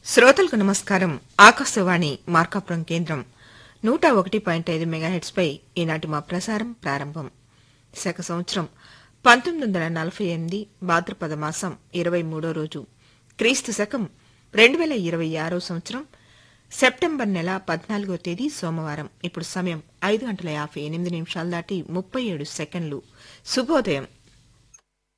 శ్రోతలకు నమస్కారం. ఆకాశవాణి మార్కాపురం కేంద్రం 101.5 మెగాహెట్స్ పై ఈనాటి మా ప్రసారం ప్రారంభం. శక సంవత్సరం 1948 భాద్రపద మాసం 23వ రోజు, క్రీస్తు శకం 2026 సంవత్సరం సెప్టెంబర్ నెల 14వ తేదీ సోమవారం. ఇప్పుడు సమయం 5:58 దాటి 37 సెకండ్లు. శుభోదయం.